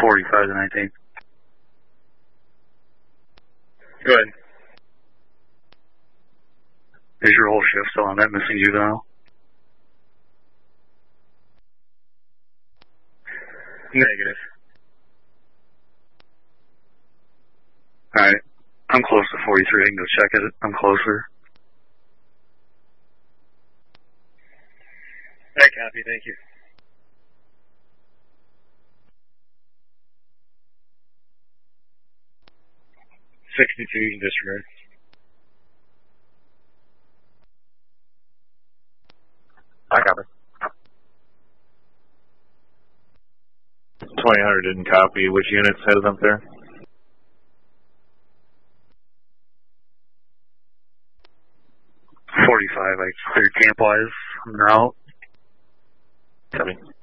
45 to 19. Go ahead. Is your whole shift still on that missing juvenile? Negative. Alright. I'm close to 43. I can go check it. I'm closer. I copy. Thank you. $62, you can disregard. I copy. 2000 didn't copy. Which units headed up there? I cleared camp-wise. I'm out. Copy.